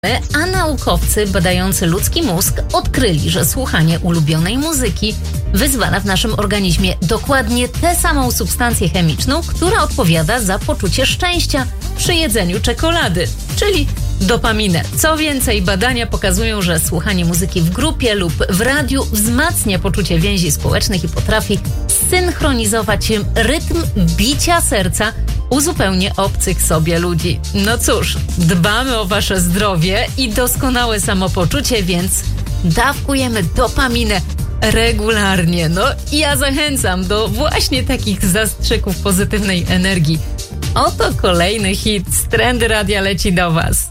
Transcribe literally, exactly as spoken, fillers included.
A naukowcy badający ludzki mózg odkryli, że słuchanie ulubionej muzyki wyzwala w naszym organizmie dokładnie tę samą substancję chemiczną, która odpowiada za poczucie szczęścia przy jedzeniu czekolady, czyli dopaminę. Co więcej, badania pokazują, że słuchanie muzyki w grupie lub w radiu wzmacnia poczucie więzi społecznych i potrafi synchronizować rytm bicia serca u zupełnie obcych sobie ludzi. No cóż, dbamy o wasze zdrowie i doskonałe samopoczucie, więc dawkujemy dopaminę regularnie. No i ja zachęcam do właśnie takich zastrzyków pozytywnej energii. Oto kolejny hit z Trendy Radia leci do was.